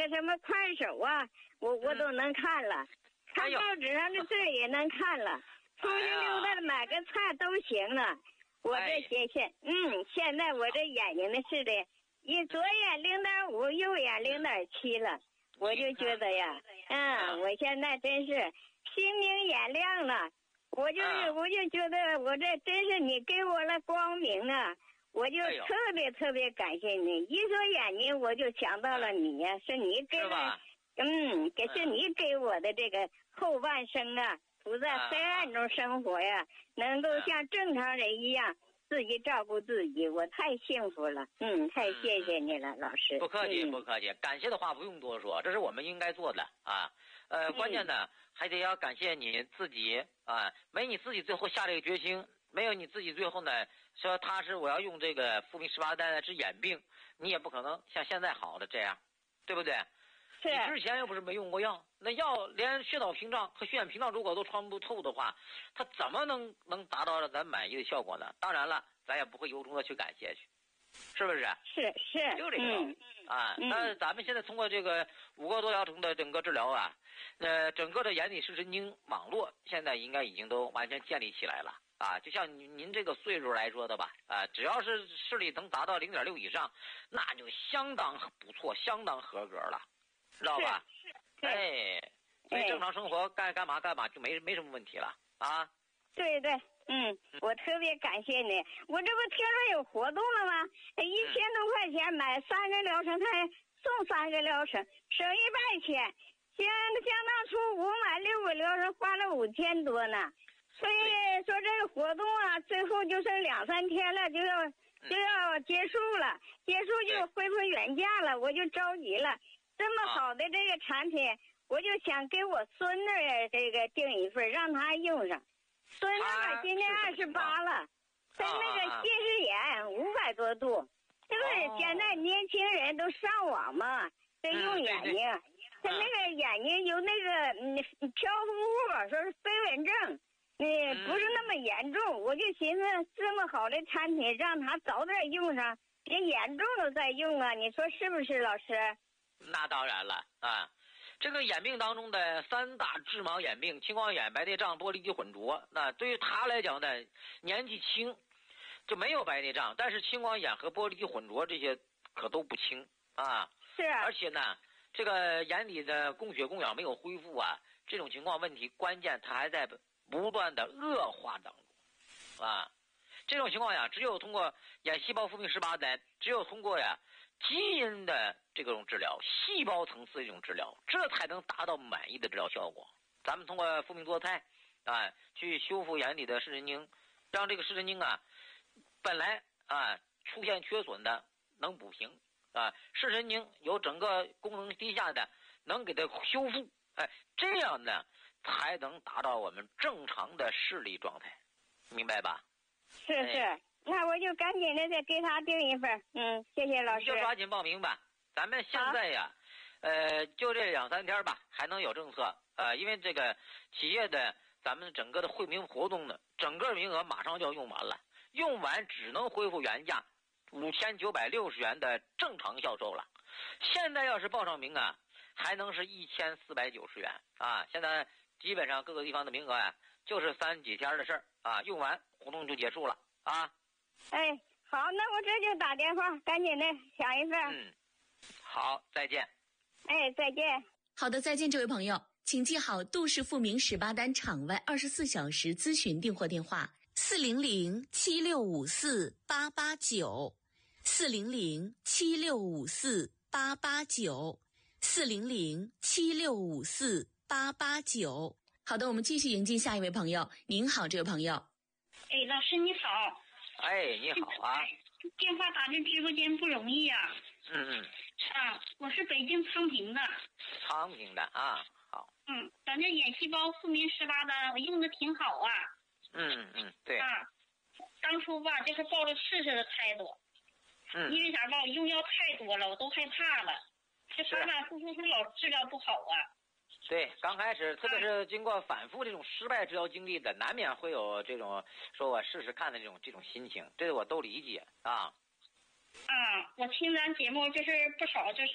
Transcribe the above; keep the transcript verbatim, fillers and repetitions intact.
个什么快手啊，我我都能看了，看报纸上的字也能看了，出去溜达买个菜都行了。我这些现嗯，现在我这眼睛呢是的，一左眼零点五，右眼零点七了，我就觉得呀，嗯，我现在真是心明眼亮了。我就是，我就觉得我这真是你给我了光明啊！我就特别特别感谢你，一说眼睛我就想到了你呀，是你给了，嗯，给是你给我的这个后半生啊，不在黑暗中生活呀，能够像正常人一样自己照顾自己，我太幸福了，嗯，太谢谢你了，老师。 不客气，不客气，感谢的话不用多说，这是我们应该做的啊。呃，关键呢还得要感谢你自己啊，没你自己最后下这个决心，没有你自己最后呢说他是我要用这个复明十八代治眼病，你也不可能像现在好的这样，对不对？ 是。 你之前又不是没用过药，那药连血导屏障和血眼屏障如果都穿不透的话，它怎么能能达到咱满意的效果呢？当然了，咱也不会由衷的去感谢去，是不是？ 是是， 就这个道理、 嗯、 啊。那咱们现在通过这个五个多疗程的整个治疗啊，呃，整个的眼底视神经网络现在应该已经都完全建立起来了啊。就像您您这个岁数来说的吧，啊，只要是视力能达到零点六以上，那就相当不错，相当合格了，知道吧？ 是是。 哎，所以正常生活该干嘛干嘛就没没什么问题了啊。 对对。嗯，我特别感谢你。我这不听说有活动了吗？一千多块钱买三个疗程，他还送三个疗程，省一半钱。像像当初我买六个疗程花了五千多呢。所以说这个活动啊，最后就剩两三天了，就要就要结束了，结束就恢复原价了，我就着急了。这么好的这个产品，我就想给我孙子这个订一份，让他用上。孙子吧，今年二十八了，他那个近视眼五百多度，这个现在年轻人都上网嘛，得用眼睛，他那个眼睛有那个嗯漂浮物，说是飞蚊症，嗯，不是那么严重，我就寻思这么好的产品，让他早点用上，别严重了再用啊，你说是不是，老师？ 那当然了啊。这个眼病当中的三大致盲眼病，青光眼、白内障、玻璃体混浊，那对于他来讲呢，年纪轻就没有白内障，但是青光眼和玻璃体混浊这些可都不轻啊。 是。 而且呢，这个眼底的供血供氧没有恢复啊，这种情况问题关键它还在不断的恶化当中啊。这种情况呀，只有通过眼细胞复明十八代，只有通过呀基因的这种治疗，细胞层次的这种治疗，这才能达到满意的治疗效果。咱们通过复明多肽啊，去修复眼底的视神经，让这个视神经啊，本来啊出现缺损的能补平啊，视神经有整个功能低下的能给它修复，哎，这样呢才能达到我们正常的视力状态，明白吧？ 是是。哎，那我就赶紧的再给他订一份，嗯，谢谢老师。 你就抓紧报名吧，咱们现在呀，呃，就这两三天吧，还能有政策，呃，因为这个企业的咱们整个的惠民活动呢，整个名额马上就要用完了，用完只能恢复原价五千九百六十元的正常销售了。现在要是报上名啊，还能是一千四百九十元啊。现在基本上各个地方的名额啊，就是三几天的事儿啊，用完活动就结束了啊。 哎，好，那我这就打电话，赶紧的抢一份。 嗯，好，再见。 哎，再见。 好的，再见，这位朋友，请记好杜氏复明十八单场外二十四小时咨询订货电话：四零零七六五四八八九，四零零七六五四八八九，四零零七六五四八八九。好的，我们继续迎接下一位朋友。您好，这位朋友。 哎，老师你好。 哎，你好啊！ 电话打进直播间不容易啊。 嗯嗯。 啊，我是北京昌平的。 昌平的啊，好。 嗯，咱这眼细胞复明十八单，我用的挺好啊。 嗯嗯，对。 啊，当初吧，就是抱着试试的态度。 嗯。 因为啥吧，我用药太多了，我都害怕了。这反反复复，他老治疗不好啊。 对，刚开始，特别是经过反复这种失败治疗经历的，难免会有这种说我试试看的这种这种心情，这个我都理解啊。 啊，我听咱节目就是不少，就是。